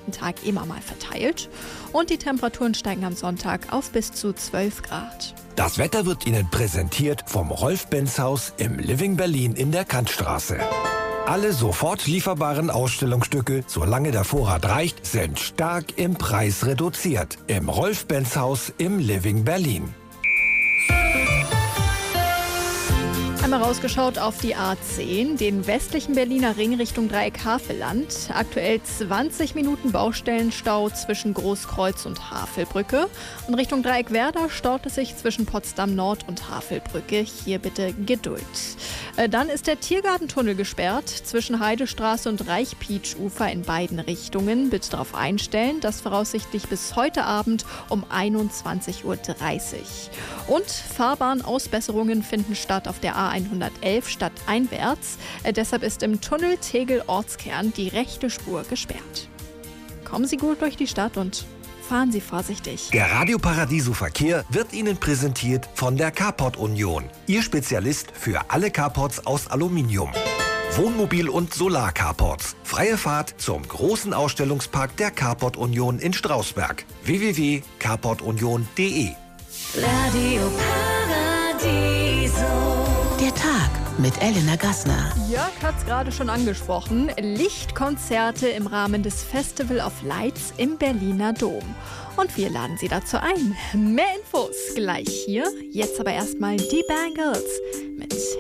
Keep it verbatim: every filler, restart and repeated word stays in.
gesamten Tag immer mal verteilt. Und die Temperaturen steigen am Sonntag auf bis zu zwölf Grad. Das Wetter wird Ihnen präsentiert vom Rolf-Benz-Haus im Living Berlin in der Kantstraße. Alle sofort lieferbaren Ausstellungsstücke, solange der Vorrat reicht, sind stark im Preis reduziert. Im Rolf-Benz-Haus im Living Berlin. Einmal rausgeschaut auf die A zehn, den westlichen Berliner Ring Richtung Dreieck Havelland. Aktuell zwanzig Minuten Baustellenstau zwischen Großkreuz und Havelbrücke. Und Richtung Dreieck Werder staut es sich zwischen Potsdam Nord und Havelbrücke. Hier bitte Geduld. Dann ist der Tiergartentunnel gesperrt zwischen Heidestraße und Reichpietsch-Ufer in beiden Richtungen. Bitte darauf einstellen, das voraussichtlich bis heute Abend um einundzwanzig Uhr dreißig. Und Fahrbahnausbesserungen finden statt auf der A hundertelf stadteinwärts. Äh, deshalb ist im Tunnel Tegel-Ortskern die rechte Spur gesperrt. Kommen Sie gut durch die Stadt und fahren Sie vorsichtig. Der Radio Paradiso Verkehr wird Ihnen präsentiert von der Carport Union. Ihr Spezialist für alle Carports aus Aluminium. Wohnmobil- und Solar-Carports. Freie Fahrt zum großen Ausstellungspark der Carport Union in Strausberg. w w w punkt carport union punkt d e Radio Paradiso. Der Tag mit Elena Gassner. Jörg hat es gerade schon angesprochen. Lichtkonzerte im Rahmen des Festival of Lights im Berliner Dom. Und wir laden Sie dazu ein. Mehr Infos gleich hier. Jetzt aber erstmal die Bangles mit